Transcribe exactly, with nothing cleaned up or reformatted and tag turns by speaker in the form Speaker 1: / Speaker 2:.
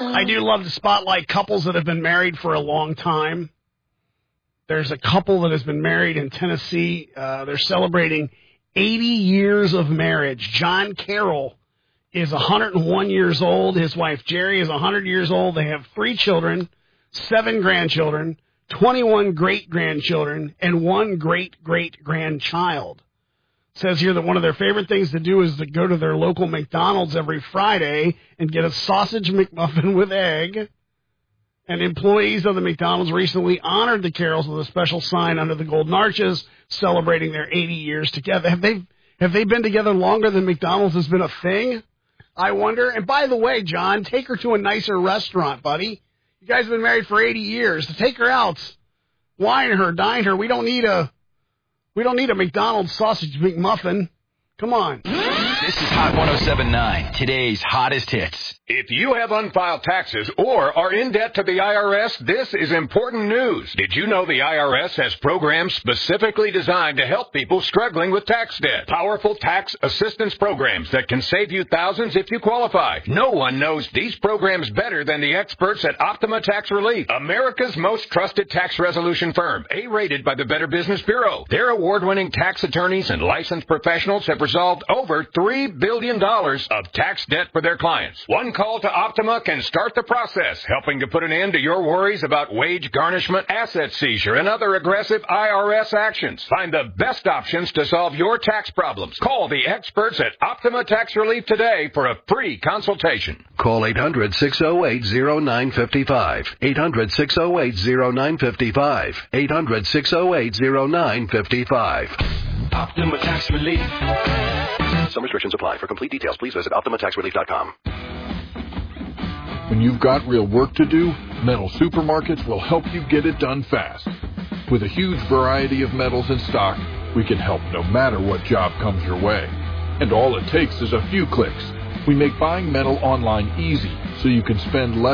Speaker 1: I do love to spotlight couples that have been married for a long time. There's a couple that has been married in Tennessee. Uh, they're celebrating eighty years of marriage. John Carroll is one hundred one years old. His wife, Jerry, is one hundred years old. They have three children, seven grandchildren, twenty-one great-grandchildren, and one great-great-grandchild. It says here that one of their favorite things to do is to go to their local McDonald's every Friday and get a sausage McMuffin with egg. And employees of the McDonald's recently honored the Carrolls with a special sign under the Golden Arches celebrating their eighty years together. Have they have they been together longer than McDonald's has been a thing? I wonder. And by the way, John, take her to a nicer restaurant, buddy. You guys have been married for eighty years. To take her out, wine her, dine her. We don't need a we don't need a McDonald's sausage McMuffin. Come on.
Speaker 2: This is Hot one oh seven point nine, today's hottest hits.
Speaker 3: If you have unfiled taxes or are in debt to the I R S, this is important news. Did you know the I R S has programs specifically designed to help people struggling with tax debt? Powerful tax assistance programs that can save you thousands if you qualify. No one knows these programs better than the experts at Optima Tax Relief, America's most trusted tax resolution firm, A-rated by the Better Business Bureau. Their award-winning tax attorneys and licensed professionals have resolved over three billion dollars of tax debt for their clients. One call to Optima can start the process, helping to put an end to your worries about wage garnishment, asset seizure, and other aggressive I R S actions. Find the best options to solve your tax problems. Call the experts at Optima Tax Relief today for a free consultation.
Speaker 4: Call eight hundred, six oh eight, oh nine five five. eight hundred, six oh eight, oh nine five five. eight hundred, six oh eight, oh nine five five.
Speaker 2: Optima Tax Relief.
Speaker 4: Some restrictions apply. For complete details, please visit Optima Tax Relief dot com.
Speaker 5: When you've got real work to do, Metal Supermarkets will help you get it done fast. With a huge variety of metals in stock, we can help no matter what job comes your way. And all it takes is a few clicks. We make buying metal online easy so you can spend less